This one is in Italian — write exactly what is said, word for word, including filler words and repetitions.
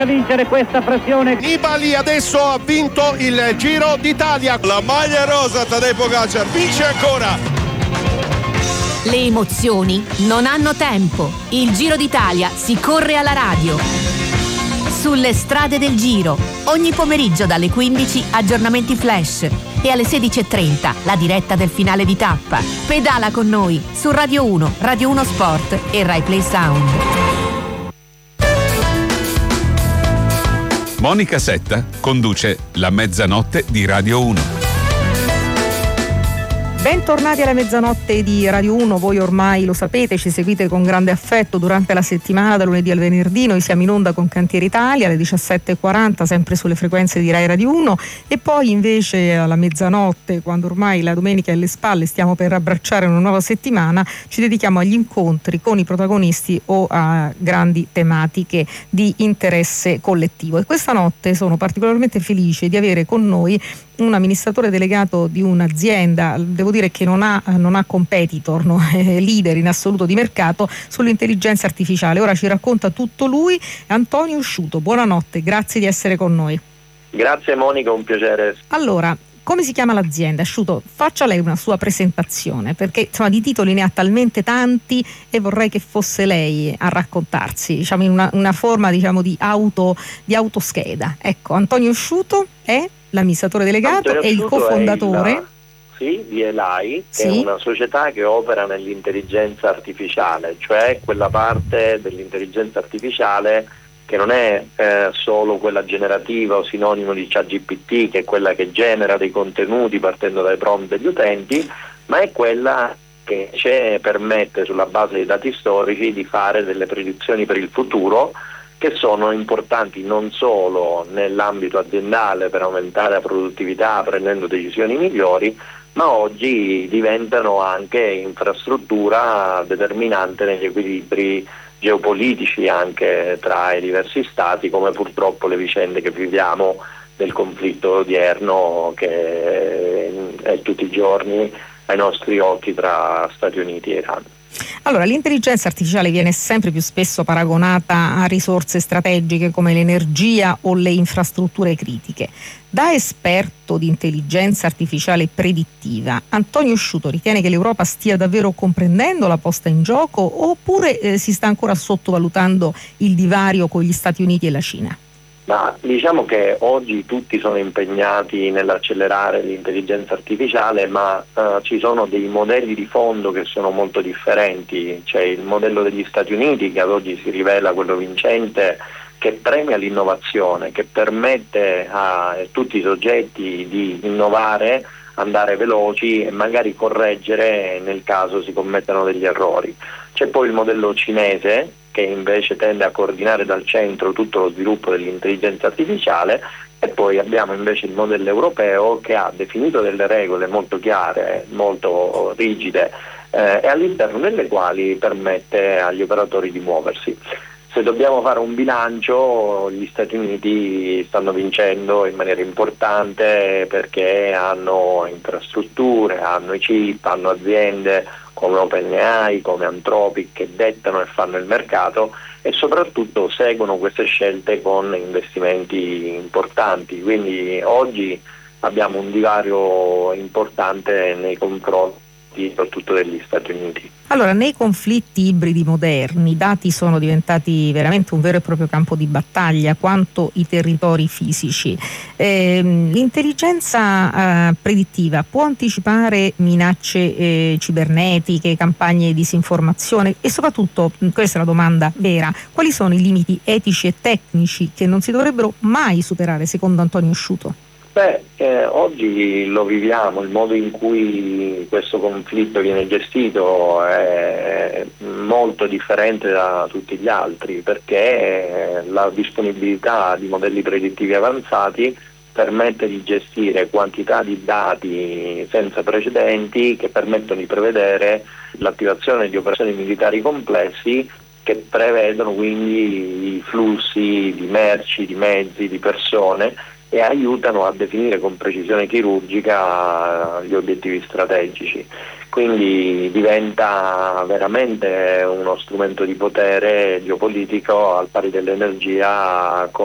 Vincere questa pressione. Nibali adesso ha vinto il Giro d'Italia. La maglia rosa, Tadej Pogačar vince ancora. Le emozioni non hanno tempo. Il Giro d'Italia si corre alla radio. Sulle strade del Giro, ogni pomeriggio dalle quindici aggiornamenti flash e alle sedici e trenta la diretta del finale di tappa. Pedala con noi su Radio uno, Radio uno Sport e Rai Play Sound. Monica Setta conduce La Mezzanotte di Radio uno. Bentornati alla Mezzanotte di Radio uno, voi ormai lo sapete, ci seguite con grande affetto durante la settimana da lunedì al venerdì. Noi siamo in onda con Cantiere Italia alle diciassette e quaranta sempre sulle frequenze di Rai Radio uno e poi invece alla mezzanotte, quando ormai la domenica è alle spalle, stiamo per abbracciare una nuova settimana, ci dedichiamo agli incontri con i protagonisti o a grandi tematiche di interesse collettivo. E questa notte sono particolarmente felice di avere con noi un amministratore delegato di un'azienda, devo dire che non ha, non ha competitor, no? È leader in assoluto di mercato sull'intelligenza artificiale. Ora ci racconta tutto lui, Antonio Usciuto. Buonanotte, grazie di essere con noi. Grazie Monica, un piacere. Allora, come si chiama l'azienda? Asciuto, faccia lei una sua presentazione, perché insomma di titoli ne ha talmente tanti e vorrei che fosse lei a raccontarsi, diciamo in una, una forma diciamo di auto di autoscheda. Ecco, Antonio Asciuto è l'amministratore delegato e il cofondatore il, sì, di Elai, sì. Che è una società che opera nell'intelligenza artificiale, cioè quella parte dell'intelligenza artificiale che non è eh, solo quella generativa o sinonimo di ChatGPT, che è quella che genera dei contenuti partendo dai prompt degli utenti, ma è quella che ci permette sulla base dei dati storici di fare delle predizioni per il futuro che sono importanti non solo nell'ambito aziendale per aumentare la produttività prendendo decisioni migliori, ma oggi diventano anche infrastruttura determinante negli equilibri geopolitici anche tra i diversi stati, come purtroppo le vicende che viviamo del conflitto odierno che è tutti i giorni ai nostri occhi tra Stati Uniti e Iran. Allora, l'intelligenza artificiale viene sempre più spesso paragonata a risorse strategiche come l'energia o le infrastrutture critiche. Da esperto di intelligenza artificiale predittiva, Antonio Usciuto ritiene che l'Europa stia davvero comprendendo la posta in gioco oppure eh, si sta ancora sottovalutando il divario con gli Stati Uniti e la Cina? Ma diciamo che oggi tutti sono impegnati nell'accelerare l'intelligenza artificiale, ma eh, ci sono dei modelli di fondo che sono molto differenti. C'è il modello degli Stati Uniti che ad oggi si rivela quello vincente, che premia l'innovazione, che permette a tutti i soggetti di innovare, andare veloci e magari correggere nel caso si commettano degli errori. C'è poi il modello cinese, che invece tende a coordinare dal centro tutto lo sviluppo dell'intelligenza artificiale, e poi abbiamo invece il modello europeo che ha definito delle regole molto chiare, molto rigide eh, e all'interno delle quali permette agli operatori di muoversi. Se dobbiamo fare un bilancio, gli Stati Uniti stanno vincendo in maniera importante perché hanno infrastrutture, hanno i chip, hanno aziende come OpenAI, come Anthropic che dettano e fanno il mercato e soprattutto seguono queste scelte con investimenti importanti. Quindi oggi abbiamo un divario importante nei confronti soprattutto degli Stati Uniti. Allora, nei conflitti ibridi moderni i dati sono diventati veramente un vero e proprio campo di battaglia quanto i territori fisici. Eh, l'intelligenza eh, predittiva può anticipare minacce eh, cibernetiche, campagne di disinformazione e soprattutto, questa è la domanda vera, quali sono i limiti etici e tecnici che non si dovrebbero mai superare secondo Antonio Usciuto? Beh, eh, oggi lo viviamo, il modo in cui questo conflitto viene gestito è molto differente da tutti gli altri, perché la disponibilità di modelli predittivi avanzati permette di gestire quantità di dati senza precedenti che permettono di prevedere l'attivazione di operazioni militari complessi che prevedono quindi i flussi di merci, di mezzi, di persone e aiutano a definire con precisione chirurgica gli obiettivi strategici. Quindi diventa veramente uno strumento di potere geopolitico al pari dell'energia